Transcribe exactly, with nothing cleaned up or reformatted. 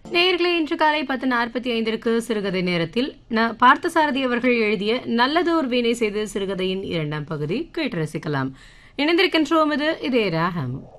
நேயர்களே, இன்று காலை பத்து நாற்பத்தி ஐந்திற்கு சிறுகதை நேரத்தில் ந பார்த்தசாரதி அவர்கள் எழுதிய நல்லதோர் வீணை செய்து சிறுகதையின் இரண்டாம் பகுதி கேட்டு ரசிக்கலாம். இணைந்திருக்கின்றோம். இது இதே ராகம்.